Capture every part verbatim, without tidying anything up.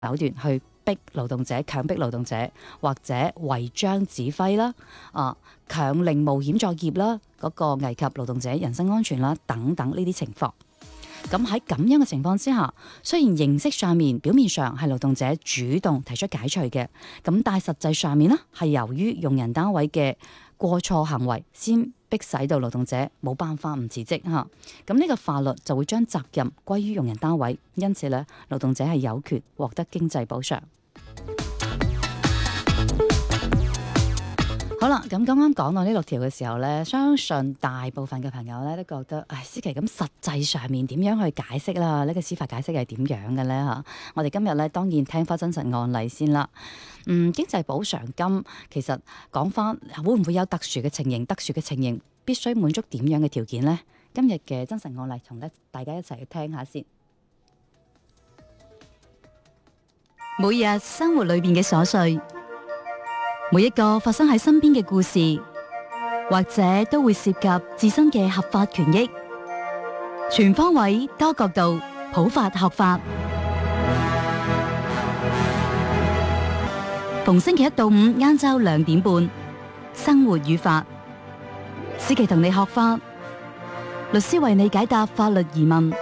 手段去逼勞動者、強迫勞動者，或者違章指揮啦，啊，強令冒險作業啦，嗰、那個危及勞動者人身安全啦，等等呢啲情況。咁喺咁樣嘅情況之下，雖然形式上面表面上係勞動者主動提出解除嘅，咁但係實際上面呢係由於用人單位嘅過錯行為，先逼使到勞動者冇辦法唔辭職嚇。咁呢個法律就會將責任歸於用人單位，因此咧勞動者係有權獲得經濟補償。好啦，咁剛剛講到呢六條嘅時候呢，相信大部分嘅朋友呢都覺得，唉，思琪咁實際上面點樣去解釋啦？呢個司法解釋係點樣嘅呢？嚇，我哋今日呢當然聽翻真實案例先啦。嗯，經濟補償金其實講翻會唔會有特殊嘅情形？特殊嘅情形必須滿足點樣嘅條件呢？今日嘅真實案例同大家一齊去聽下先。 每日生活裏邊嘅瑣碎，每一個發生喺身邊嘅故事，或者都會涉及自身嘅合法權益。全方位多角度普法學法，逢星期一到五晏晝兩點半，生活與法，思琪同你學法，律師為你解答法律疑問。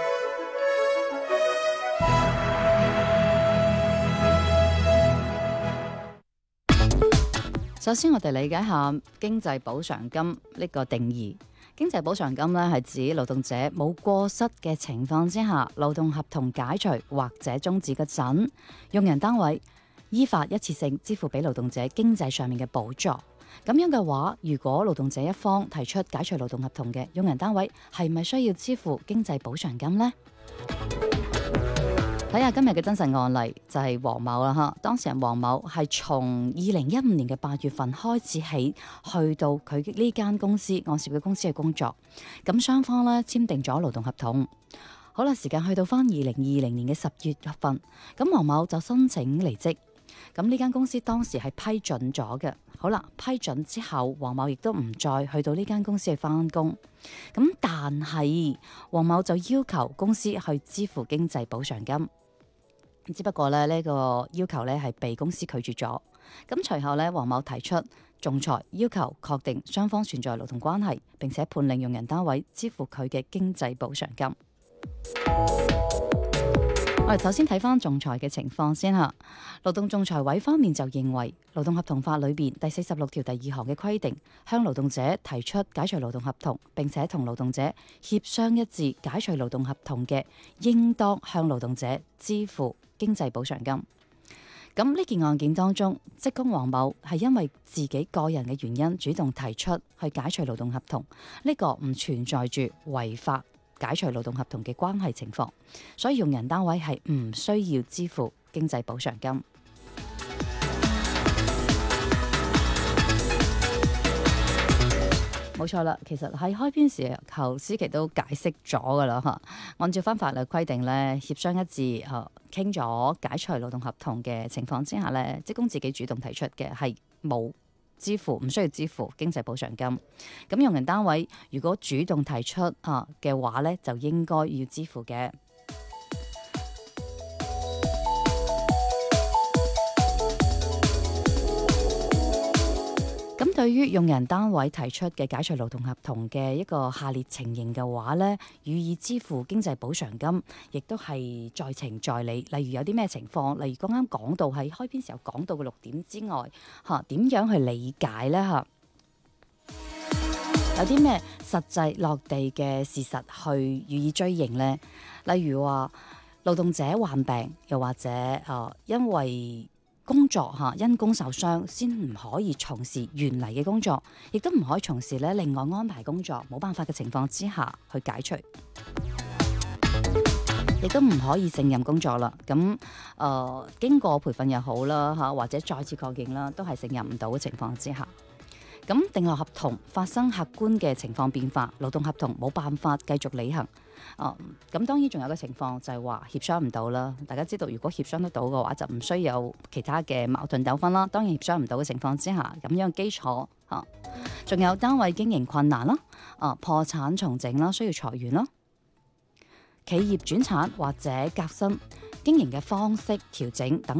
首先，我哋理解下經濟補償金呢個定義。經濟補償金呢係指勞動者冇過失嘅情況之下，勞動合同解除或者終止嗰陣，用人單位依法一次性支付俾勞動者經濟上面嘅補助。咁樣嘅話，如果勞動者一方提出解除勞動合同嘅，用人單位係咪需要支付經濟補償金呢？睇下今日嘅真實案例就係黃某啦嚇，當事人黃某係從二零一五年嘅八月份開始起，去到佢呢間公司按涉嘅公司嘅工作，咁雙方咧簽訂咗勞動合同。好啦，時間去到翻二零二零年嘅十月份，咁黃某就申請離職，咁呢間公司當時係批准咗嘅。好啦，批准之後，黃某亦都唔再去到呢間公司去翻工，咁但係黃某就要求公司去支付經濟補償金。只不過咧呢個要求咧係被公司拒絕咗，咁隨後咧黃某提出仲裁，要求確定雙方存在勞動關係，並且判令用人單位支付佢嘅經濟補償金。我哋首先睇翻仲裁嘅情況先吓，勞動仲裁委方面就認為勞動合同法裏邊第四十六條第二項嘅規定，向勞動者提出解除勞動合同，並且同勞動者協商一致解除勞動合同嘅，應當向勞動者支付經濟補償金。咁呢件案件當中，職工黃某係因為自己個人嘅原因主動提出去解除勞動合同，呢個唔存在住違法解除勞動合同嘅關係情況，所以用人單位係唔需要支付經濟補償金。冇錯啦，其實喺開篇時候，思琪都解釋咗噶啦嚇。按照翻法律規定咧，協商一致誒傾咗解除勞動合同嘅情況之下咧，職工自己主動提出嘅係冇支付，唔需要支付經濟補償金。咁用人單位如果主動提出啊嘅話咧，就應該要支付嘅。咁對於用人單位提出嘅解除勞動合同嘅一個下列情形嘅話咧，予以支付經濟補償金，亦都係在情在理。例如有啲咩情況，例如剛剛講到喺開篇時候講到嘅六點之外，嚇點樣去理解呢？嚇有啲咩實際落地嘅事實去予以追認呢？例如話勞動者患病，又或者誒、呃、因為工作嚇因工受傷，先唔可以從事原嚟嘅工作，亦都唔可以從事咧另外安排工作，冇辦法嘅情況之下去解除，亦都唔可以勝任工作啦。咁誒、呃、經過培訓又好啦嚇，或者再次確認啦，都係勝任唔到嘅情況之下。咁訂立合同發生客觀嘅情況變化，勞動合同冇辦法繼續履行。哦，咁當然仲有個情況就係話協商唔到啦。大家知道，如果協商得到嘅話，就唔需要有其他嘅矛盾糾紛啦。當然協商唔到嘅情況之下，咁樣基礎嚇，仲有單位經營困難啦，啊破產重整啦，需要裁員啦，企業轉產或者革新， 經營嘅方式調整等。